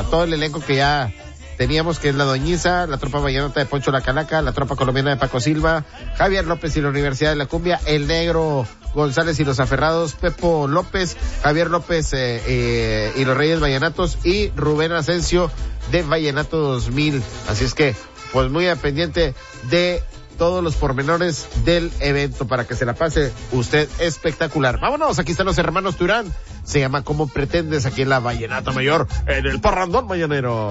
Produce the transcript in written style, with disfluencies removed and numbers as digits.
todo el elenco que ya teníamos, que es la Doñiza, la tropa vallenata de Poncho la Calaca, la tropa colombiana de Paco Silva, Javier López y la Universidad de la Cumbia, el Negro González y los Aferrados, Pepo López, Javier López y los Reyes Vallenatos, y Rubén Asensio de Vallenato 2000. Así es que, pues muy al pendiente de todos los pormenores del evento para que se la pase usted espectacular. Vámonos, aquí están los hermanos Turán. Se llama Como Pretendes, aquí en la Vallenata Mayor, en el Parrandón Mañanero.